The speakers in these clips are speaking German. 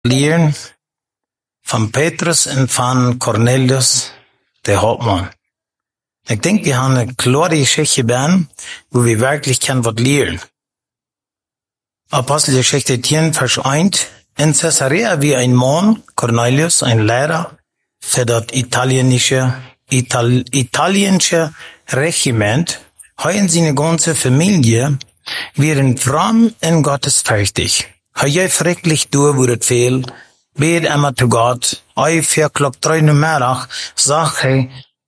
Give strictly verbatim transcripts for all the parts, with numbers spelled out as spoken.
leren van Petrus en van Cornelius, de Hauptmann. Ik denk, we gaan een klare geschichte bij, wo we werkelijk kunnen wat leren. Apostelgeschichte tien, Vers eins. In Caesarea wie ein Mann, Cornelius, ein Lehrer für das italienische, Ital, italienische Regiment, heuen seine ganze Familie, wären fromm in Gottes fertig. Hij schrecklich durch wurde viel, bet immer zu Gott, ei vier klock drei Uhr Mittag, sagt er,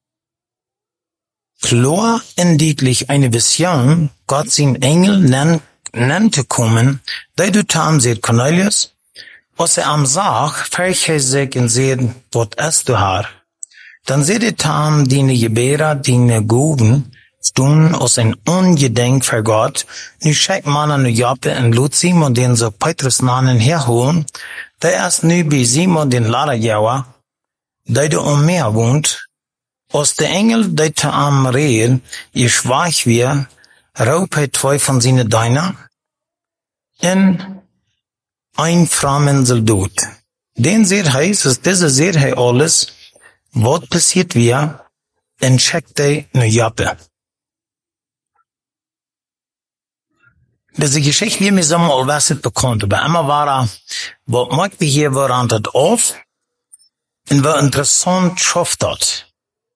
klar und deutlich eine Vision, Gott sein Engel nennt, nannte kommen, da du tam seht Cornelius, als er am Sag, verche sich und seht, wat es du har. Dann seht ihr tam, dine Gebera, dine Goben, stun aus ein Ungedenk für Gott, nu schickt man an Joppe in Lot Simon, den so Petrus nahen herholen, der erst nu bei Simon den Laderjauer, der du um mehr wohnt, aus der Engel, der te am Rehen, ihr schwach wir, raupe zwei von seine Deiner, in ein Framen Soldat. Den seht heißt, dass diese seht he alles, was passiert wir, en schickt er ne Joppe. Diese Geschichte, wie mir sagen, all was het bekannt, aber immer war er, was mag wir hier waren das auf, und war interessant schafft dat.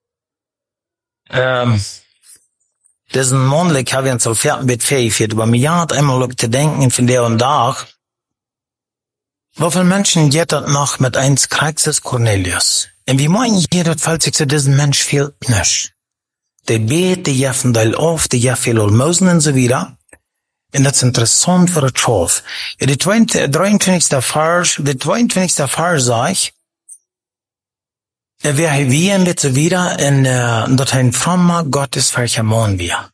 Ähm, diesen Mondlik habe ich uns auf vierten Bett fähig, aber mir hat einmal auch zu denken, von der und da, wofür Menschen geht das noch mit eins Kreises Cornelius? Und wie meinen hier, das falls sich zu diesem Mensch fehlt nicht. Der bet, der jeffen deil auf, der jeff viel Almosen und so wieder. Und das ist interessant für das Schaf. Ja, der dreiundzwanzigste Vers, der zweiundzwanzigste Vers sagt, er wäre wie ein bisschen wieder in, äh, dass ein frommer Gottes verchammon wir.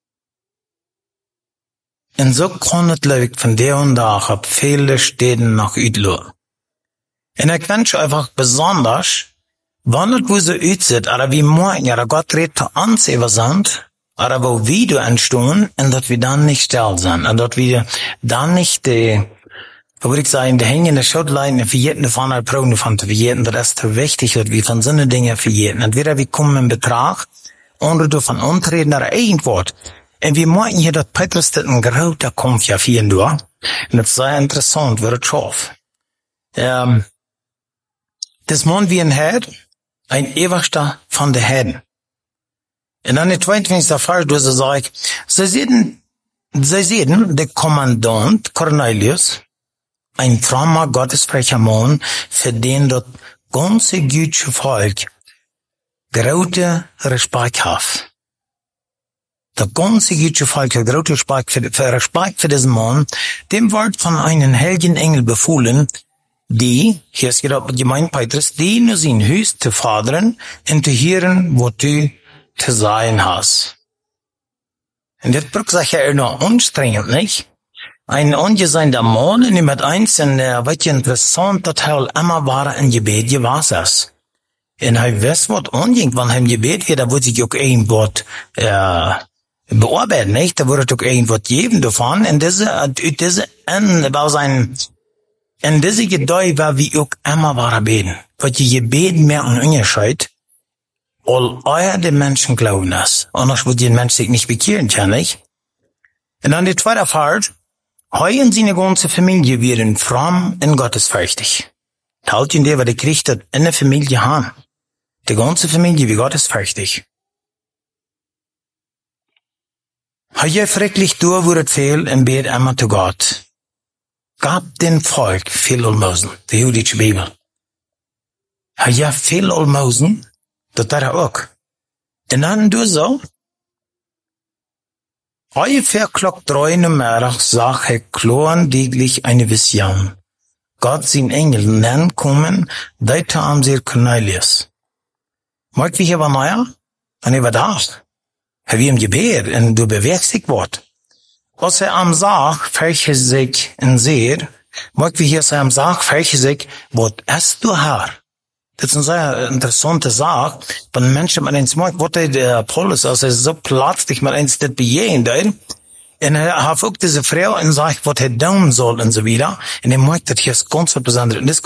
Und so kann es leuk von der und da ab viele Städten nach Üdlo. Und ich wünsche einfach besonders, wann es wo so ützit, aber wie morgen, ja, Gott redet zu uns über sind, aber wo wir du entstehen, und dass wir dann nicht still sind, und dass wir dann nicht, äh, würde ich sagen, die hängende Schuldleine für jeden von der Proben von für jeden, das ist zu wichtig, dass wir von so eine Dinge für jeden. Entweder wir kommen in Betrag, oder du von untreten, oder irgendwo. Und wir meinen hier, dass Petrus das ein großer Kampf ja für ihn durch. Und das ist sehr interessant, wird es schaff. Ähm, das Mann wie ein Herd, ein ewigster von der Herden. Und dann der zweiundzwanzigste Vers, du sagst, sie sehen, sie sehen, der Kommandant Cornelius, ein frommer gottesfrecher Mann, für den das ganze jüdische Volk große Respekt hat. Das ganze jüdische Volk hat große Respekt für, für Respekt für diesen Mann, dem wird von einem heiligen Engel befohlen, die, hier ist gerade gemeint Petrus, die nur sein Höchst zu fordern und zu hören, was du zu sagen hast. Und das braucht sich ja noch anstrengend, nicht? Ein ungeseinter Mann, und mit eins, und er wird interessant, dass er immer war in Gebet gewesen ist. Und er weiß, was anging, wenn er im Gebet wird, da wird sich auch irgendwas, äh, bearbeiten, nicht? Da wird auch irgendwas geben davon, und diese, diese, und bei sein, in diese Gedei war wie auch immer war beten. Weil die Gebet mehr an Unterscheid, all euer die Menschen glauben das. Anders wird die Mensch sich nicht bekehren, kann ich? Und dann die zweite Fahrt, heuen seine ganze Familie werden fromm in Gottes fertig. Halt ihn der, was der kriegt, in der Familie haben. Die ganze Familie wie Gottes fertig. Heue schrecklich durch wurde viel im Bett immer zu Gott. Gab den Volk viel Almosen, die jüdische Bibel. Heue viel Almosen, das war er auch. Und dann du so, ungefähr klock drei Uhr Mittag sah er klar und deutlich eine Vision. Gott sein Engel nennt kommen, da haben sie Cornelius. Mag wir hier was neuer? Und er war da. Er wie im Gebet, und du bewegst dich was. Als er am Sag, fällt sich in Seher, mag wir hier sagen, am Sag, fällt sich, was es du hast. Das ist eine sehr interessante Sache, wenn Menschen mal eins mag, was der Paulus, also so plötzlich mal eins das begehen, En hij heeft ook deze vrouw en zegt wat hij doen soll und so wieder. En hij maakt het hier ganz besonders.